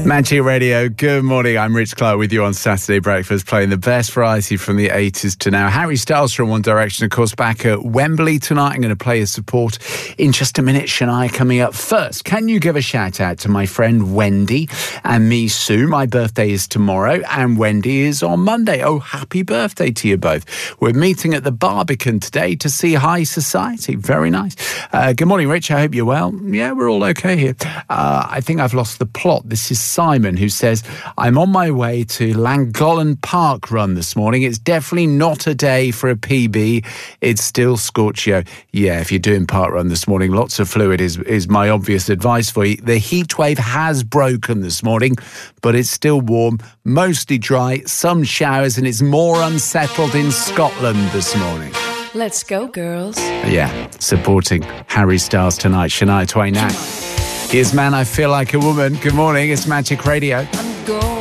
Magic Radio, good morning. I'm Rich Clark with you on Saturday Breakfast, playing the best variety from the 80s to now. Harry Styles from One Direction, of course, back at Wembley tonight. I'm going to play his support in just a minute. Shania coming up first. Can you give a shout out to my friend Wendy and me, Sue? My birthday is tomorrow and Wendy is on Monday. Oh, happy birthday to you both. We're meeting at the Barbican today to see High Society. Very nice. Good morning, Rich. I hope you're well. Yeah, we're all okay here. I think I've lost the plot. This is Simon, who says, I'm on my way to Llangollen Park run this morning. It's definitely not a day for a PB. It's still Scorchio. Yeah, if you're doing park run this morning, lots of fluid is my obvious advice for you. The heat wave has broken this morning, but it's still warm, mostly dry, some showers, and it's more unsettled in Scotland this morning. Let's go, girls. Yeah, supporting Harry Styles tonight. Shania Twain now. Here's Man, I Feel Like a Woman. Good morning, it's Magic Radio.